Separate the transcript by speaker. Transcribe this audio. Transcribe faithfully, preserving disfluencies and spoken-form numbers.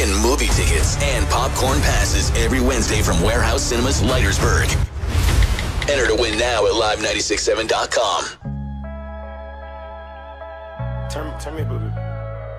Speaker 1: win movie tickets and popcorn passes every Wednesday from Warehouse Cinemas, Leitersburg. Enter to win now at live nine six seven dot com.
Speaker 2: Turn, turn me a little bit.